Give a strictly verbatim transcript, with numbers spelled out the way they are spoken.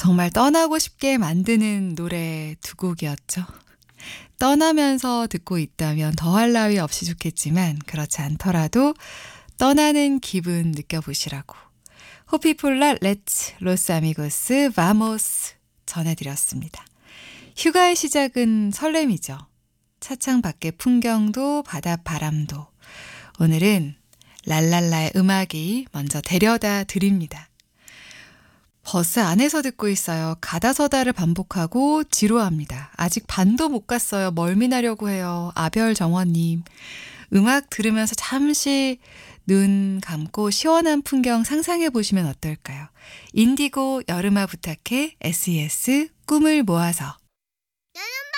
정말 떠나고 싶게 만드는 노래 두 곡이었죠. 떠나면서 듣고 있다면 더할 나위 없이 좋겠지만 그렇지 않더라도 떠나는 기분 느껴보시라고. 호피폴라 레츠 로스 아미고스 바모스 전해드렸습니다. 휴가의 시작은 설렘이죠. 차창 밖의 풍경도 바다 바람도. 오늘은 랄랄라의 음악이 먼저 데려다 드립니다. 버스 안에서 듣고 있어요. 가다 서다를 반복하고 지루합니다. 아직 반도 못 갔어요. 멀미나려고 해요. 아별정원님. 음악 들으면서 잠시 눈 감고 시원한 풍경 상상해 보시면 어떨까요? 인디고 여름아 부탁해 에스이에스 꿈을 모아서. 여름